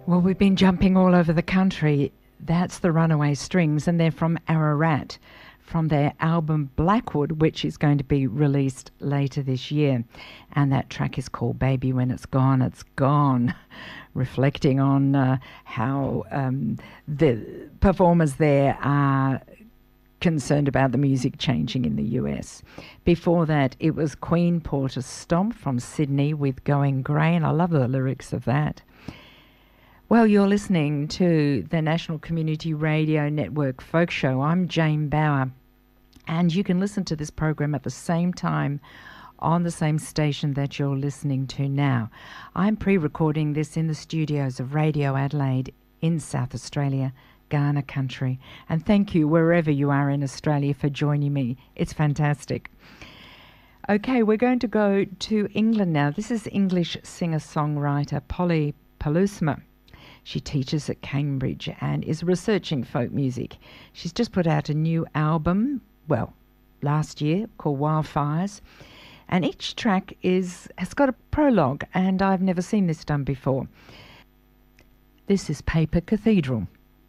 Well, we've been jumping all over the country. That's the Runaway Strings, and they're from Ararat, from their album Blackwood, which is going to be released later this year. And that track is called Baby When It's Gone, It's Gone, reflecting on how the performers there are concerned about the music changing in the US. Before that, it was Queen Porter Stomp from Sydney with Going Grey, and I love the lyrics of that. Well, you're listening to the National Community Radio Network Folk Show. I'm Jane Bauer, and you can listen to this program at the same time on the same station that you're listening to now. I'm pre-recording this in the studios of Radio Adelaide in South Australia, Kaurna Country. And thank you, wherever you are in Australia, for joining me. It's fantastic. Okay, we're going to go to England now. This is English singer-songwriter Polly Palusma. She teaches at Cambridge and is researching folk music. She's just put out a new album, well, last year, called Wildfires. And each track has got a prologue, and I've never seen this done before. This is Paper Cathedral.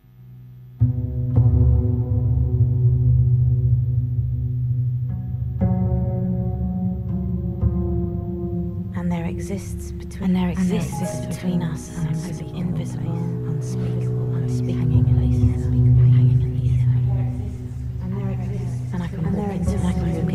And there exists between us and the invisible, unspeakable, hanging in the ether. And I can walk into it.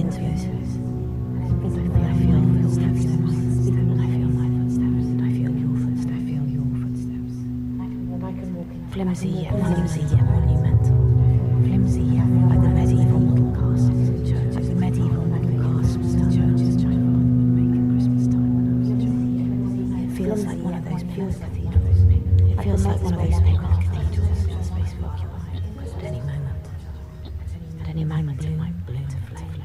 I feel your footsteps, and I feel my footsteps, and I feel your footsteps. I can walk in flimsy yet monumental, flimsy yet like the medieval model castles and churches, like the medieval model castles and churches John would make at Christmas time when I was a child. It feels like one of those pure cathedrals. It feels like one of those pure cathedrals that space will occupy at any moment. At any moment it might bloom to flame.